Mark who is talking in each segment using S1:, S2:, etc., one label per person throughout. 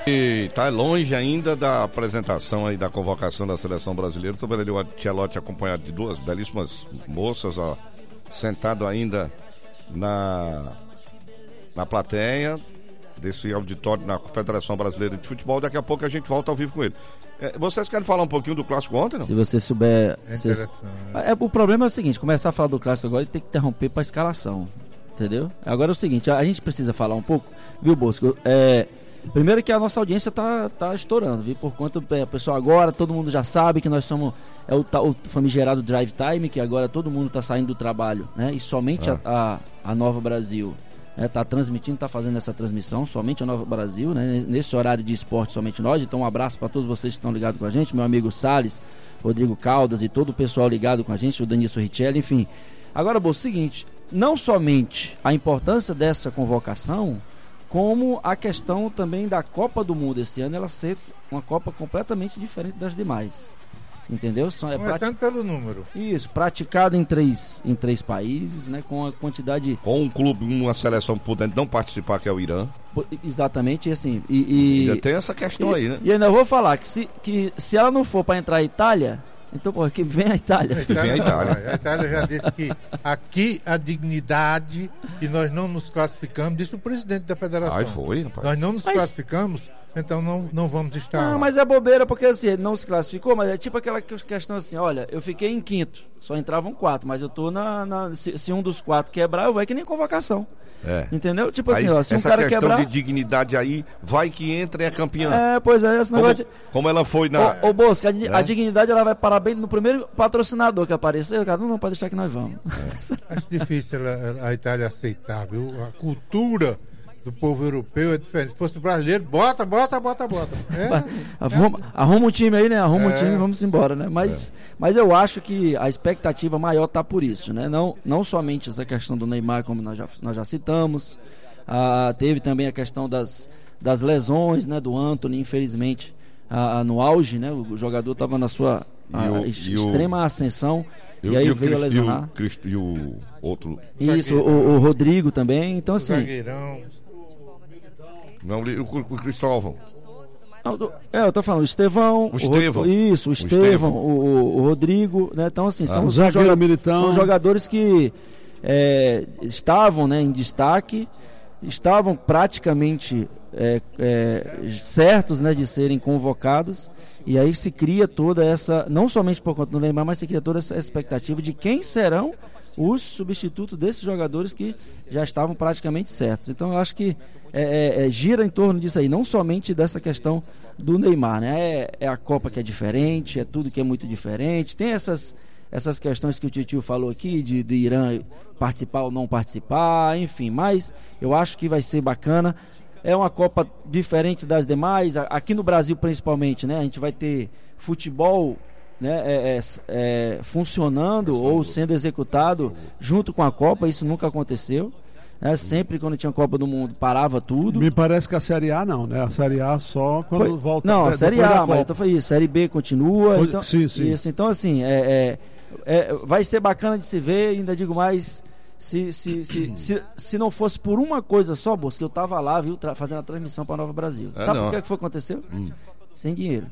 S1: E tá longe ainda da apresentação aí da convocação da seleção brasileira. Estou vendo ali o Ancelotti acompanhado de duas belíssimas moças, ó, sentado ainda na plateia desse auditório na Federação Brasileira de Futebol. Daqui a pouco a gente volta ao vivo com ele. Vocês querem falar um pouquinho do clássico ontem, não?
S2: Se você souber... O problema é o seguinte, começar a falar do clássico agora e tem que interromper para a escalação, entendeu? Agora é o seguinte, a gente precisa falar um pouco, viu, Bosco? Primeiro que a nossa audiência tá estourando, viu? Por conta, pessoal, agora todo mundo já sabe que nós somos o famigerado Drive Time, que agora todo mundo tá saindo do trabalho, né? E somente a Nova Brasil tá transmitindo, tá fazendo essa transmissão, somente a Nova Brasil, né? Nesse horário de esporte, somente nós. Então um abraço para todos vocês que estão ligados com a gente, meu amigo Salles, Rodrigo Caldas e todo o pessoal ligado com a gente, o Danilson Richelli, enfim. Agora, bom, seguinte, não somente a importância dessa convocação, como a questão também da Copa do Mundo esse ano, ela ser uma Copa completamente diferente das demais. Entendeu?
S3: Começando pelo número.
S2: Isso, praticado em três países, né? Com a quantidade...
S1: Com um clube, uma seleção podendo não participar, que é o Irã.
S2: Exatamente, e assim...
S1: Ainda tem essa questão aí, né?
S2: E ainda vou falar que se ela não for para entrar a Itália, então, pô, que vem a Itália.
S3: A Itália já disse que aqui a dignidade e nós não nos classificamos, disse o presidente da federação.
S1: Foi, rapaz.
S3: Nós não nos classificamos, então não vamos estar.
S2: Não, mas é bobeira, porque assim, ele não se classificou, mas é tipo aquela questão assim, olha, eu fiquei em quinto, só entravam 4, mas eu tô se um dos 4 quebrar, eu vou que nem convocação. Entendeu? Tipo assim, ó, se um cara quebrar... Essa questão
S1: de dignidade aí, vai que entra e é campeã.
S2: Pois é, esse negócio
S1: como ela foi na...
S2: Ô Bosco, a dignidade ela vai parar bem no primeiro patrocinador que apareceu, cara, não pode deixar que nós vamos.
S3: Acho difícil a Itália aceitar, viu? A cultura do povo europeu é diferente. Se fosse brasileiro, bota.
S2: Arruma um time aí, né? Arruma um time e vamos embora, né? Mas eu acho que a expectativa maior tá por isso, né? Não somente essa questão do Neymar, como nós já citamos. Teve também a questão das lesões, né? Do Antony, infelizmente, no auge, né? O jogador estava na sua extrema ascensão. E aí veio a lesionar.
S1: E o outro...
S2: Isso, o Rodrigo também. Então, assim...
S3: Zagueirão.
S1: Não, o Cristóvão.
S2: Eu tô falando, o Estevão.
S1: O Estevão.
S2: Isso, o Estevão, o Rodrigo, né? Então, assim, são jogadores que estavam, né, em destaque, estavam praticamente certos, né, de serem convocados. E aí se cria toda essa, não somente por conta do Neymar, mas se cria toda essa expectativa de quem serão os substitutos desses jogadores que já estavam praticamente certos. Então eu acho que gira em torno disso aí, não somente dessa questão do Neymar, né? É a Copa que é diferente, é tudo que é muito diferente, tem essas questões que o Titio falou aqui, de Irã participar ou não participar, enfim, mas eu acho que vai ser bacana. É uma Copa diferente das demais, aqui no Brasil principalmente, né? A gente vai ter futebol, né, funcionando ou sendo executado junto com a Copa, isso nunca aconteceu. Sempre quando tinha Copa do Mundo parava tudo.
S4: Me parece que a Série A não, né? A Série A só quando volta.
S2: Não, a Série A, mas então foi isso. Série B continua. Então,
S4: sim.
S2: Isso, então assim, vai ser bacana de se ver, ainda digo mais, se não fosse por uma coisa só, Bosco, que eu tava lá, viu, fazendo a transmissão para Nova Brasil. Sabe por que foi que aconteceu? Sem dinheiro.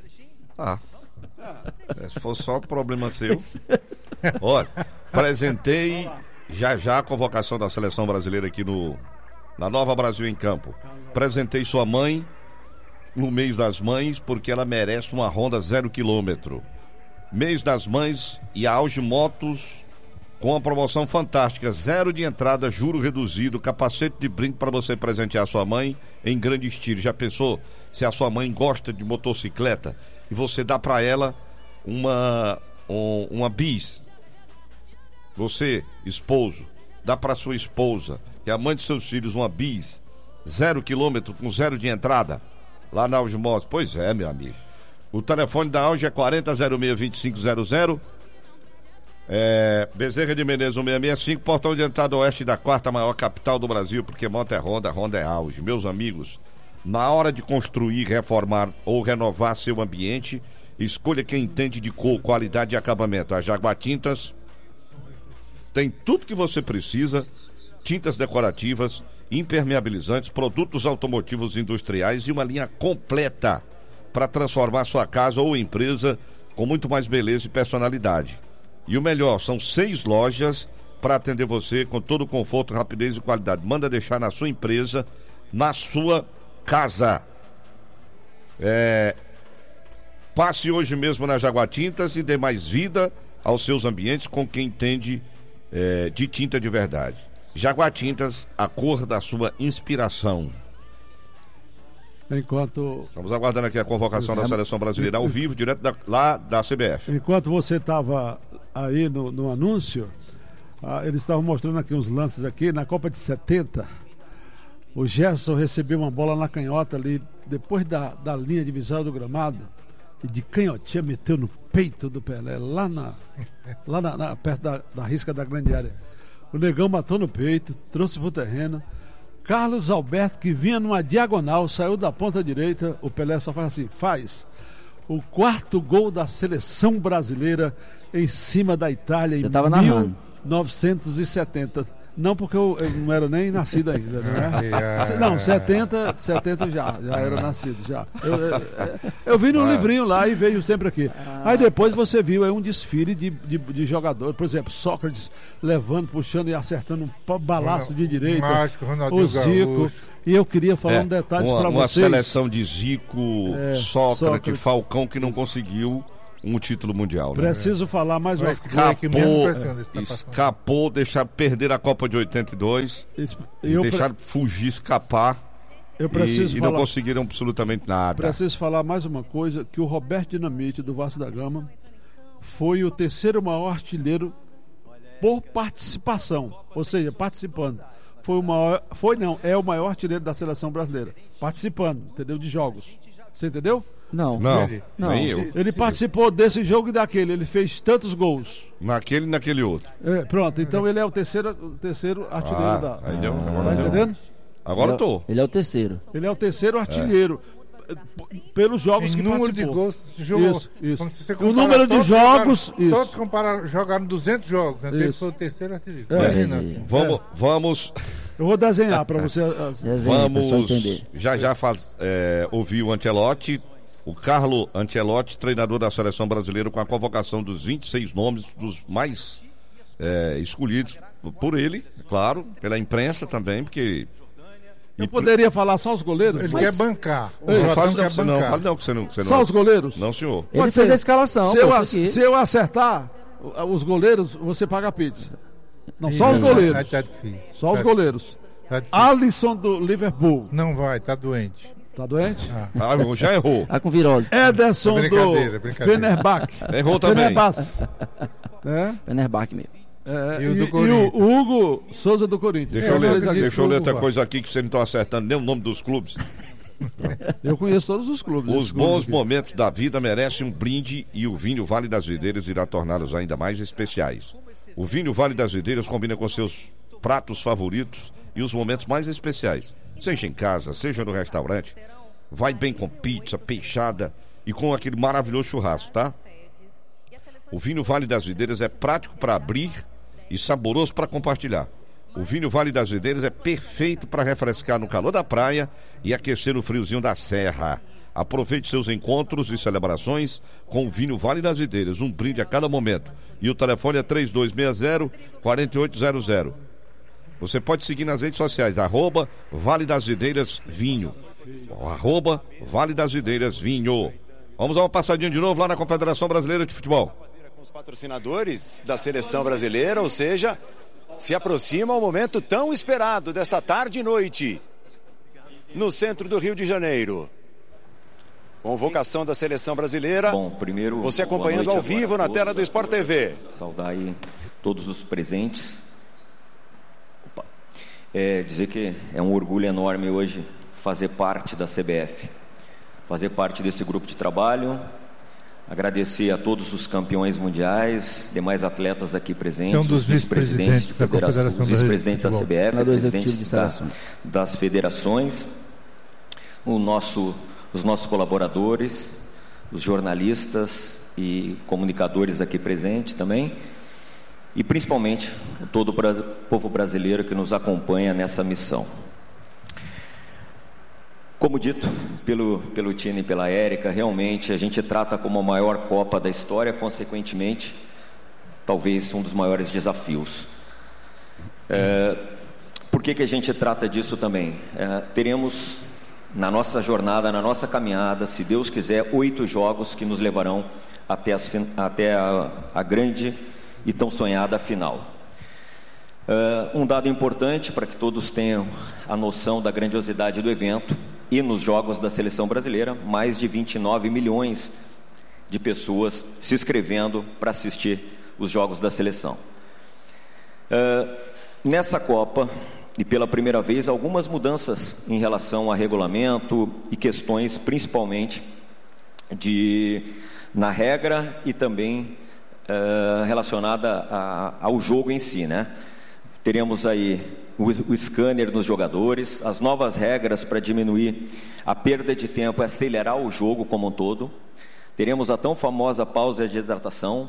S1: Se fosse só problema seu. Olha, apresentei já a convocação da seleção brasileira aqui na Nova Brasil em Campo. Apresentei sua mãe no mês das mães, porque ela merece uma Honda 0 km. Mês das mães e a Auge Motos com uma promoção fantástica, 0 de entrada, juro reduzido, capacete de brinco para você presentear a sua mãe em grande estilo. Já pensou se a sua mãe gosta de motocicleta e você dá para ela uma bis? Você, esposo, dá para sua esposa, que é a mãe de seus filhos, uma bis 0 km com 0 de entrada lá na Auge Motos. Pois é, meu amigo. O telefone da Auge é 4006-2500. Bezerra de Menezes 1665, portão de entrada oeste da 4ª maior capital do Brasil, porque moto é Honda, Honda é Auge. Meus amigos, na hora de construir, reformar ou renovar seu ambiente, escolha quem entende de cor, qualidade e acabamento. A Jaguar Tintas tem tudo que você precisa, tintas decorativas impermeabilizantes, produtos automotivos industriais e uma linha completa para transformar sua casa ou empresa com muito mais beleza e personalidade. E o melhor, são 6 lojas para atender você com todo o conforto, rapidez e qualidade. Manda deixar na sua empresa, na sua casa. Passe hoje mesmo na Jaguatintas e dê mais vida aos seus ambientes com quem entende de tinta de verdade. Jaguatintas, a cor da sua inspiração.
S4: Estamos
S1: aguardando aqui a convocação da Seleção Brasileira ao vivo, direto lá da CBF.
S4: Enquanto você estava aí no anúncio, eles estavam mostrando aqui uns lances aqui, na Copa de 70, o Gerson recebeu uma bola na canhota ali, depois da linha divisória do gramado, e de canhotinha meteu no peito do Pelé, lá perto da risca da grande área. O negão matou no peito, trouxe pro terreno. Carlos Alberto, que vinha numa diagonal, saiu da ponta direita, o Pelé só faz assim, o 4º gol da Seleção Brasileira em cima da Itália.
S2: Você estava narrando.
S4: 1970. Não, porque eu não era nem nascido ainda, né? Não, 70 já era nascido, já. Eu vi no livrinho lá e veio sempre aqui. Aí depois você viu um desfile de jogadores, por exemplo, Sócrates levando, puxando e acertando um balaço de direita.
S3: Mágico,
S4: o Zico. E eu queria falar um detalhe para vocês.
S1: Uma seleção de Zico, Sócrates, Falcão, que não conseguiu um título mundial. Né?
S4: Preciso falar mais uma
S1: coisa. Escapou, deixar perder a Copa de 82 e deixar fugir, escapar. E não conseguiram absolutamente nada.
S4: Preciso falar mais uma coisa, que o Roberto Dinamite do Vasco da Gama foi o 3º maior artilheiro por participação, ou seja, participando. É o maior artilheiro da Seleção Brasileira, participando, entendeu? De jogos. Você entendeu?
S2: Não.
S1: Nem eu.
S4: Ele participou desse jogo e daquele, ele fez tantos gols.
S1: Naquele e naquele outro.
S4: Pronto, então ele é o terceiro artilheiro da...
S1: Aí deu,
S4: tá entendendo?
S1: Agora eu tô.
S2: Ele é o terceiro.
S4: Ele é o terceiro artilheiro. Pelos jogos que
S3: número
S4: participou.
S3: De gols, jogou.
S4: Isso. O número de jogos...
S3: Todos jogaram 200 jogos, né? Ele foi o terceiro artilheiro. Imagina assim.
S1: Vamos...
S4: Eu vou desenhar para você.
S1: Vamos já ouvir o Ancelotti, o Carlo Ancelotti, treinador da Seleção Brasileira, com a convocação dos 26 nomes dos mais escolhidos por ele, claro, pela imprensa também, porque...
S4: Eu poderia falar só os goleiros?
S3: Ele quer bancar.
S1: Fala não, que você não...
S4: Só os goleiros?
S1: Não, senhor.
S2: Ele fez a escalação.
S4: Se eu acertar os goleiros, você paga a pizza. Não, só os goleiros.
S3: Tá difícil.
S4: Só os goleiros. Alisson do Liverpool.
S3: Não vai, tá doente.
S4: Tá doente?
S1: Já errou.
S2: Tá com virose.
S4: Ederson do Fenerbahçe.
S1: Errou também.
S2: Fenerbahçe mesmo.
S4: E o Hugo Souza do Corinthians.
S1: Deixa eu ler outra coisa aqui que você não está acertando nem o nome dos clubes.
S4: Eu conheço todos os clubes.
S1: Os bons momentos da vida merecem um brinde e o vinho Vale das Videiras irá torná-los ainda mais especiais. O vinho Vale das Videiras combina com seus pratos favoritos e os momentos mais especiais. Seja em casa, seja no restaurante, vai bem com pizza, peixada e com aquele maravilhoso churrasco, tá? O vinho Vale das Videiras é prático para abrir e saboroso para compartilhar. O vinho Vale das Videiras é perfeito para refrescar no calor da praia e aquecer no friozinho da serra. Aproveite seus encontros e celebrações com o vinho Vale das Videiras, um brinde a cada momento. E o telefone é 3260-4800. Você pode seguir nas redes sociais, @Vale das Videiras Vinho. @Vale das Videiras Vinho. Vamos dar uma passadinha de novo lá na Confederação Brasileira de Futebol.
S5: Com os patrocinadores da Seleção Brasileira, ou seja, se aproxima o momento tão esperado desta tarde e noite, no centro do Rio de Janeiro. Convocação da Seleção Brasileira.
S6: Bom, primeiro,
S5: você acompanhando ao vivo na tela do Sport TV.
S6: Saudar aí todos os presentes. Dizer que é um orgulho enorme hoje fazer parte da CBF, fazer parte desse grupo de trabalho. Agradecer a todos os campeões mundiais, demais atletas aqui presentes,
S3: os vice-presidentes da Confederação,
S6: os vice-presidentes da CBF, presidentes das federações, os nossos colaboradores, os jornalistas e comunicadores aqui presentes também, e principalmente todo o povo brasileiro que nos acompanha nessa missão. Como dito pelo Tino e pela Érica, realmente a gente trata como a maior Copa da história, consequentemente, talvez um dos maiores desafios. Por que a gente trata disso também? Teremos na nossa jornada, na nossa caminhada, se Deus quiser, 8 jogos que nos levarão até a grande e tão sonhada final. Um dado importante para que todos tenham a noção da grandiosidade do evento: e nos jogos da seleção brasileira, mais de 29 milhões de pessoas se inscrevendo para assistir os jogos da seleção. Nessa Copa, e pela primeira vez, algumas mudanças em relação a regulamento e questões principalmente na regra e também relacionada ao jogo em si, né? Teremos aí o scanner nos jogadores, as novas regras para diminuir a perda de tempo e acelerar o jogo como um todo. Teremos a tão famosa pausa de hidratação,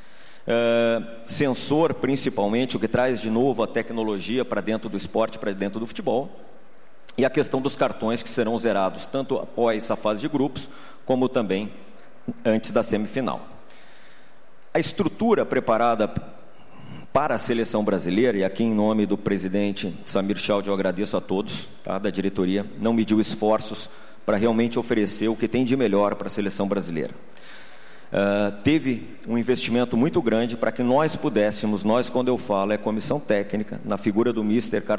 S6: sensor principalmente, o que traz de novo a tecnologia para dentro do esporte, para dentro do futebol, e a questão dos cartões que serão zerados tanto após a fase de grupos, como também antes da semifinal. A estrutura preparada para a seleção brasileira, e aqui em nome do presidente Samir Chald eu agradeço a todos, tá, da diretoria, não mediu esforços para realmente oferecer o que tem de melhor para a seleção brasileira. Teve um investimento muito grande para que nós pudéssemos, quando eu falo, é comissão técnica, na figura do Mister Carlos